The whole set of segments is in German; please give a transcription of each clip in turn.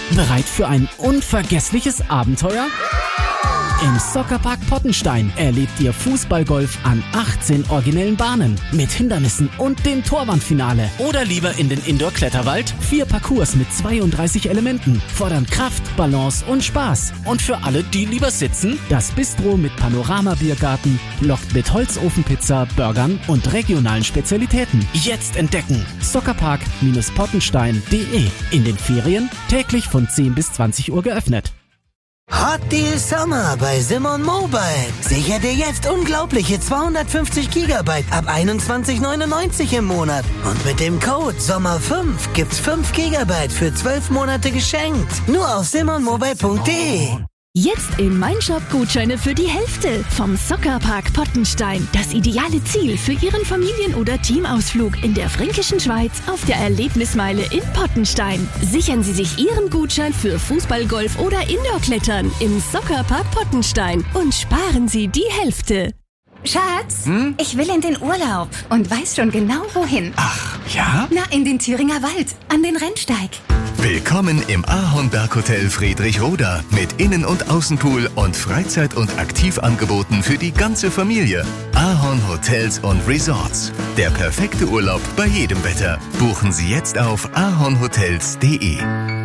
Bereit für ein unvergessliches Abenteuer? Im Soccerpark Pottenstein erlebt ihr Fußballgolf an 18 originellen Bahnen mit Hindernissen und dem Torwandfinale. Oder lieber in den Indoor-Kletterwald. 4 Parcours mit 32 Elementen fordern Kraft, Balance und Spaß. Und für alle, die lieber sitzen, das Bistro mit Panorama-Biergarten lockt mit Holzofenpizza, Burgern und regionalen Spezialitäten. Jetzt entdecken! Soccerpark-pottenstein.de. In den Ferien täglich von 10 bis 20 Uhr geöffnet. Hot Deal Summer bei Simon Mobile. Sicher dir jetzt unglaubliche 250 GB ab 21,99 im Monat. Und mit dem Code SOMMER5 gibt's 5 GB für 12 Monate geschenkt. Nur auf simonmobile.de. Jetzt im Meinshop Gutscheine für die Hälfte vom Soccerpark Pottenstein. Das ideale Ziel für Ihren Familien- oder Teamausflug in der fränkischen Schweiz auf der Erlebnismeile in Pottenstein. Sichern Sie sich Ihren Gutschein für Fußball, Golf oder Indoor-Klettern im Soccerpark Pottenstein und sparen Sie die Hälfte. Schatz, ich will in den Urlaub und weiß schon genau wohin. Ach, ja? Na, in den Thüringer Wald, an den Rennsteig. Willkommen im Ahornberghotel Friedrichroda mit Innen- und Außenpool und Freizeit- und Aktivangeboten für die ganze Familie. Ahorn Hotels und Resorts. Der perfekte Urlaub bei jedem Wetter. Buchen Sie jetzt auf ahornhotels.de.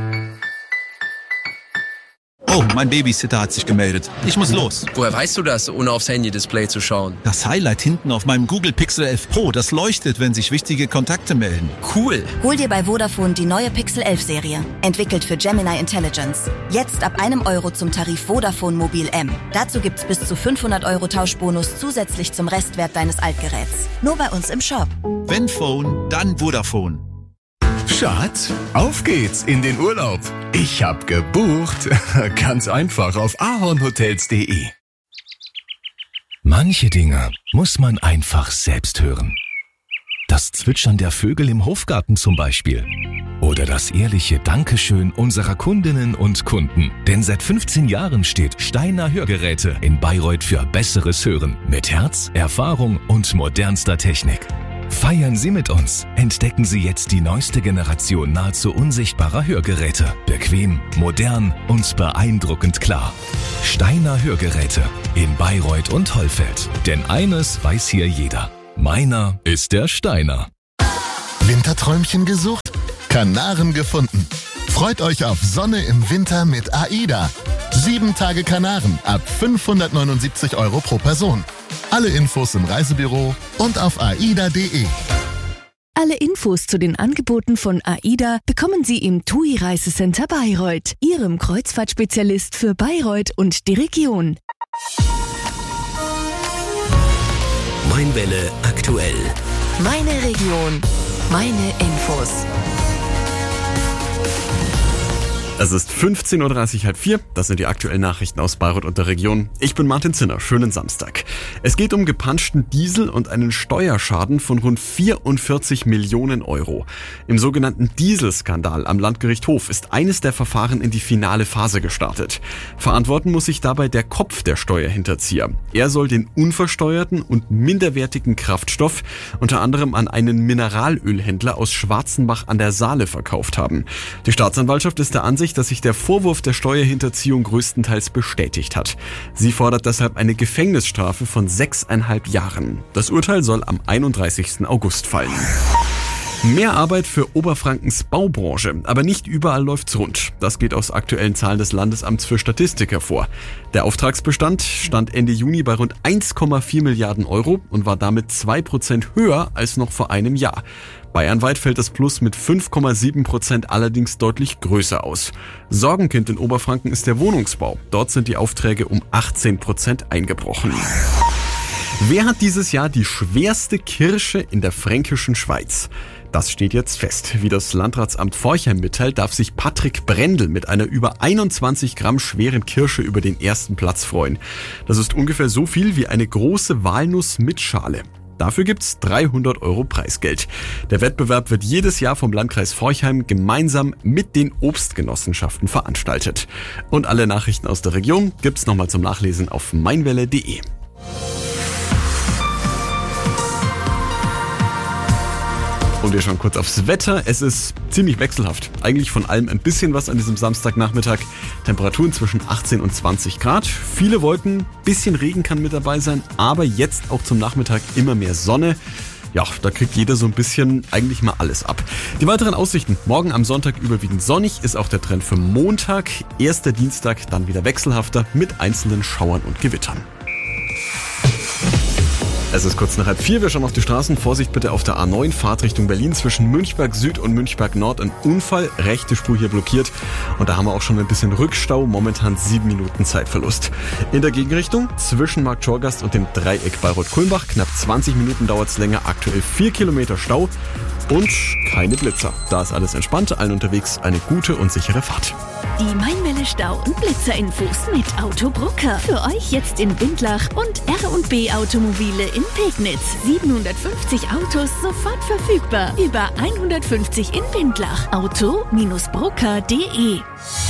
Oh, mein Babysitter hat sich gemeldet. Ich muss los. Woher weißt du das, ohne aufs Handy-Display zu schauen? Das Highlight hinten auf meinem Google Pixel 11 Pro, das leuchtet, wenn sich wichtige Kontakte melden. Cool. Hol dir bei Vodafone die neue Pixel 11 Serie. Entwickelt für Gemini Intelligence. Jetzt ab €1 zum Tarif Vodafone Mobil M. Dazu gibt's bis zu 500 € Tauschbonus zusätzlich zum Restwert deines Altgeräts. Nur bei uns im Shop. Wenn Phone, dann Vodafone. Schatz, auf geht's in den Urlaub. Ich hab gebucht. Ganz einfach auf ahornhotels.de. Manche Dinge muss man einfach selbst hören. Das Zwitschern der Vögel im Hofgarten zum Beispiel. Oder das ehrliche Dankeschön unserer Kundinnen und Kunden. Denn seit 15 Jahren steht Steiner Hörgeräte in Bayreuth für besseres Hören. Mit Herz, Erfahrung und modernster Technik. Feiern Sie mit uns. Entdecken Sie jetzt die neueste Generation nahezu unsichtbarer Hörgeräte. Bequem, modern und beeindruckend klar. Steiner Hörgeräte in Bayreuth und Hollfeld. Denn eines weiß hier jeder. Meiner ist der Steiner. Winterträumchen gesucht? Kanaren gefunden. Freut euch auf Sonne im Winter mit AIDA. 7 Tage Kanaren ab 579 € pro Person. Alle Infos im Reisebüro und auf aida.de. Alle Infos zu den Angeboten von AIDA bekommen Sie im TUI Reisecenter Bayreuth, Ihrem Kreuzfahrtspezialist für Bayreuth und die Region. Mainwelle aktuell. Meine Region, meine Infos. Es ist 15:30 Uhr, halb 4. Das sind die aktuellen Nachrichten aus Bayreuth und der Region. Ich bin Martin Zinner. Schönen Samstag. Es geht um gepanschten Diesel und einen Steuerschaden von rund 44 Millionen €. Im sogenannten Dieselskandal am Landgericht Hof ist eines der Verfahren in die finale Phase gestartet. Verantworten muss sich dabei der Kopf der Steuerhinterzieher. Er soll den unversteuerten und minderwertigen Kraftstoff unter anderem an einen Mineralölhändler aus Schwarzenbach an der Saale verkauft haben. Die Staatsanwaltschaft ist der Ansicht, dass sich der Vorwurf der Steuerhinterziehung größtenteils bestätigt hat. Sie fordert deshalb eine Gefängnisstrafe von 6,5 Jahren. Das Urteil soll am 31. August fallen. Mehr Arbeit für Oberfrankens Baubranche, aber nicht überall läuft's rund. Das geht aus aktuellen Zahlen des Landesamts für Statistik hervor. Der Auftragsbestand stand Ende Juni bei rund 1,4 Milliarden € und war damit 2% höher als noch vor einem Jahr. Bayernweit fällt das Plus mit 5,7% allerdings deutlich größer aus. Sorgenkind in Oberfranken ist der Wohnungsbau. Dort sind die Aufträge um 18% eingebrochen. Wer hat dieses Jahr die schwerste Kirsche in der fränkischen Schweiz? Das steht jetzt fest. Wie das Landratsamt Forchheim mitteilt, darf sich Patrick Brendel mit einer über 21 Gramm schweren Kirsche über den ersten Platz freuen. Das ist ungefähr so viel wie eine große Walnuss mit Schale. Dafür gibt's 300 € Preisgeld. Der Wettbewerb wird jedes Jahr vom Landkreis Forchheim gemeinsam mit den Obstgenossenschaften veranstaltet. Und alle Nachrichten aus der Region gibt's nochmal zum Nachlesen auf mainwelle.de. Und wir schauen kurz aufs Wetter. Es ist ziemlich wechselhaft. Eigentlich von allem ein bisschen was an diesem Samstagnachmittag. Temperaturen zwischen 18 und 20 Grad. Viele Wolken, bisschen Regen kann mit dabei sein, aber jetzt auch zum Nachmittag immer mehr Sonne. Ja, da kriegt jeder so ein bisschen eigentlich mal alles ab. Die weiteren Aussichten. Morgen am Sonntag überwiegend sonnig, ist auch der Trend für Montag. Erster Dienstag dann wieder wechselhafter mit einzelnen Schauern und Gewittern. Es ist kurz nach 3:30, wir schauen auf die Straßen. Vorsicht bitte auf der A9, Fahrt Richtung Berlin. Zwischen Münchberg Süd und Münchberg Nord ein Unfall, rechte Spur hier blockiert. Und da haben wir auch schon ein bisschen Rückstau, momentan 7 Minuten Zeitverlust. In der Gegenrichtung, zwischen Markt Schorgast und dem Dreieck Bayreuth-Kulmbach, knapp 20 Minuten dauert es länger, aktuell 4 Kilometer Stau und keine Blitzer. Da ist alles entspannt, allen unterwegs eine gute und sichere Fahrt. Die Mainwelle Stau- und Blitzerinfos mit Autobrucker. Für euch jetzt in Windlach und R&B Automobile in Pegnitz. 750 Autos sofort verfügbar. Über 150 in Windlach. Auto-brucker.de.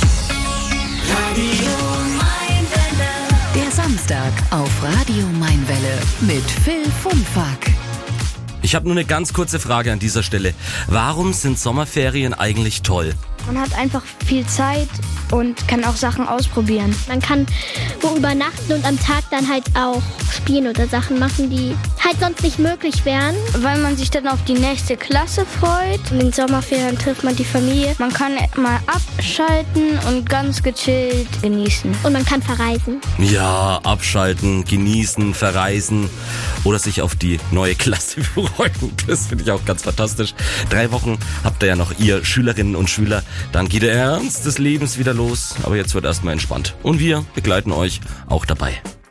Der Samstag auf Radio Mainwelle mit Phil Funfack. Ich habe nur eine ganz kurze Frage an dieser Stelle. Warum sind Sommerferien eigentlich toll? Man hat einfach viel Zeit und kann auch Sachen ausprobieren. Man kann wo übernachten und am Tag dann halt auch spielen oder Sachen machen, die halt sonst nicht möglich wären. Weil man sich dann auf die nächste Klasse freut. In den Sommerferien trifft man die Familie. Man kann mal abschalten und ganz gechillt genießen. Und man kann verreisen. Ja, abschalten, genießen, verreisen oder sich auf die neue Klasse freuen. Das finde ich auch ganz fantastisch. 3 Wochen habt ihr ja noch, ihr Schülerinnen und Schüler. Dann geht der Ernst des Lebens wieder los. Aber jetzt wird erstmal entspannt. Und wir begleiten euch auch dabei.